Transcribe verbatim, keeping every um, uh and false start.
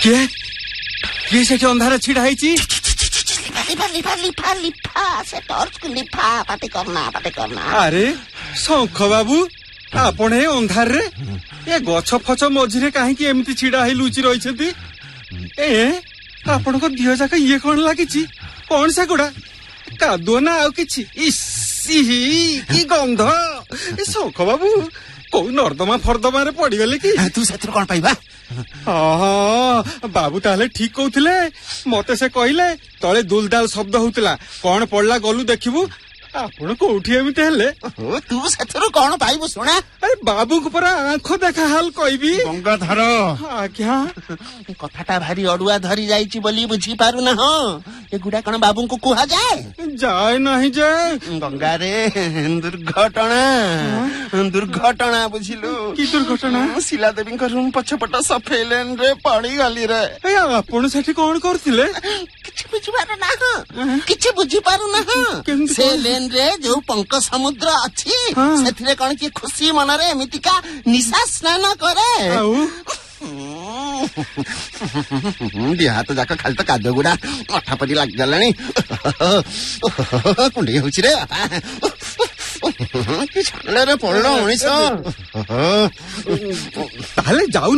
କିଏ କିଏ ସେଠି ଅନ୍ଧାର ଛିଡା ହେଇଛି? लिफा लिफा लिफा लिफा से टॉर्च को लिफा पाटी करना पाटी करना। अरे शंख बाबू आपण ए अंधार रे ए गछ फछ मझिरे काहेकि एमती छिड़ा हे लुचि रहिछथि? ए आपण को दिह जाका ये कोन लागिछि? कोन से गुडा कादुआ ना आउ किछि? इसी की गंध। ए शंख बाबू को नर्दमा फर्दमा रे पड़ी गले कि? तू सेथुर कोन पाइबा? हाँ बाबू ताले ठीक कहूले मते से कहले तले दुलदाल शब्द होउतला कोन पड़ला गलु देखिबू आपण कोठी एमिते हेले तू सेथुर कोन पाइबू सुना? अरे बाबू को परा आंख देखा हाल कहबी गंगाधर आज्ञा कथाटा भारी अडुआ धरी जाईची बोली बुझी पारु ना हो ए गुडा कोन बाबू को कुहा जाए जाए नहीं जाए गंगा रे दुर्घटना दुर्घटना बुझिलु की दुर्घटना? शिला देवी को रूम पछपट सफे लेन रे पड़ी गली रे ए आपण सेठी कोन करथिले? किछ बुझी पारु ना हो किछ बुझी पारु ना हो से लेन रे जो पंक समुद्र अच्छी सेथिरे कोन की खुशी मन रे एमितिका निशा स्नान करे देहात जाक खाली तो कादो गुड़ा अठा पड़ी लग गलानी कुंडी होछि रे कि छाले रे पड़लो मनीष ताले जाऊ